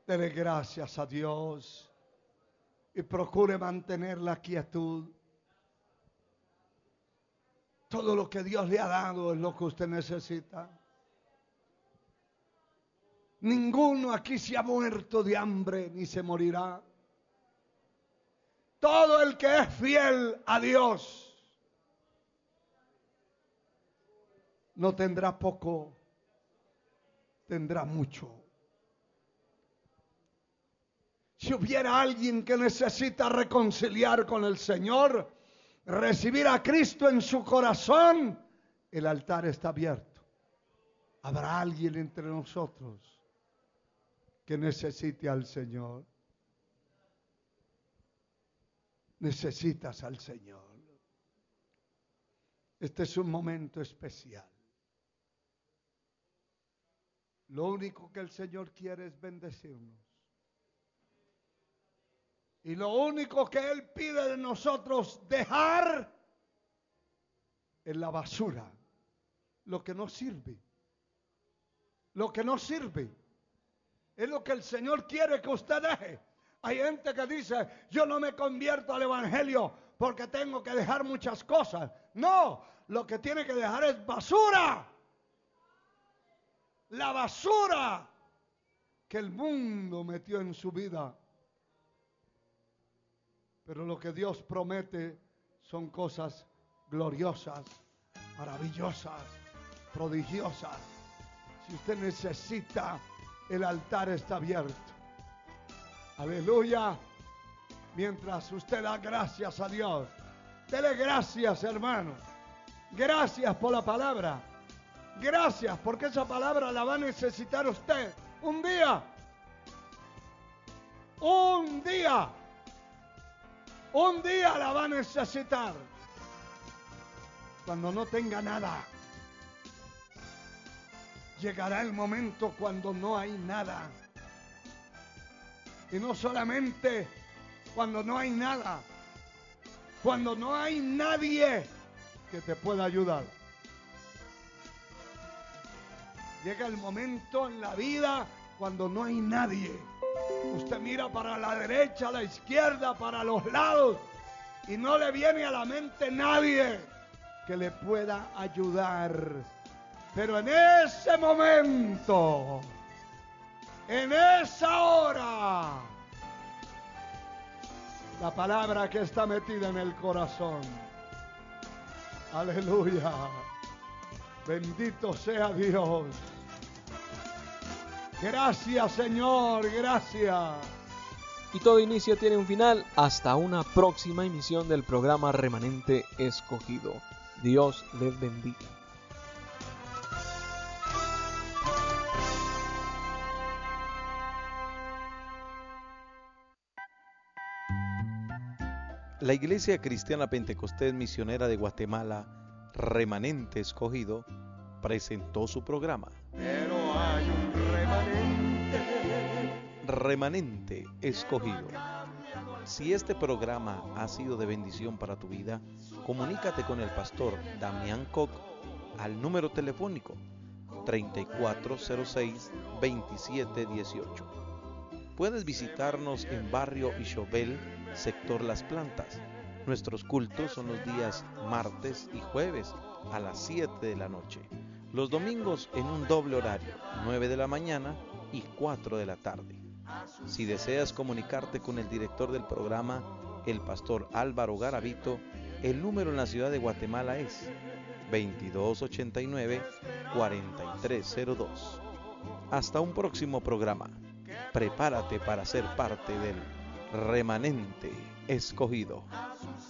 Dele gracias a Dios y procure mantener la quietud. Todo lo que Dios le ha dado es lo que usted necesita. Ninguno aquí se ha muerto de hambre ni se morirá. Todo el que es fiel a Dios no tendrá poco, tendrá mucho. Si hubiera alguien que necesita reconciliar con el Señor, recibir a Cristo en su corazón, el altar está abierto. ¿Habrá alguien entre nosotros que necesite al Señor? Necesitas al Señor. Este es un momento especial. Lo único que el Señor quiere es bendecirnos. Y lo único que Él pide de nosotros dejar en la basura lo que no sirve. Lo que no sirve es lo que el Señor quiere que usted deje. Hay gente que dice, yo no me convierto al evangelio porque tengo que dejar muchas cosas. No, lo que tiene que dejar es basura. La basura que el mundo metió en su vida. Pero lo que Dios promete son cosas gloriosas, maravillosas, prodigiosas. Si usted necesita, el altar está abierto. Aleluya. Mientras usted da gracias a Dios, dele gracias, hermano. Gracias por la palabra. Gracias porque esa palabra la va a necesitar usted un día. Un día. Un día la va a necesitar. Cuando no tenga nada. Llegará el momento cuando no hay nada. Y no solamente cuando no hay nada. Cuando no hay nadie que te pueda ayudar. Llega el momento en la vida cuando no hay nadie. Usted mira para la derecha, a la izquierda, para los lados y no le viene a la mente nadie que le pueda ayudar. Pero en ese momento, en esa hora, la palabra que está metida en el corazón. Aleluya. Bendito sea Dios. Gracias, Señor, gracias. Y todo inicio tiene un final. Hasta una próxima emisión del programa Remanente Escogido. Dios les bendiga. La Iglesia Cristiana Pentecostés Misionera de Guatemala, Remanente Escogido, presentó su programa. Pero hay un Remanente Escogido. Si este programa ha sido de bendición para tu vida, comunícate con el pastor Damián Koch al número telefónico 3406-2718. Puedes visitarnos en Barrio Ixobel, sector Las Plantas. Nuestros cultos son los días martes y jueves a las 7 de la noche. Los domingos en un doble horario, 9 de la mañana y 4 de la tarde. Si deseas comunicarte con el director del programa, el pastor Álvaro Garavito, el número en la ciudad de Guatemala es 2289-4302. Hasta un próximo programa. Prepárate para ser parte del Remanente Escogido.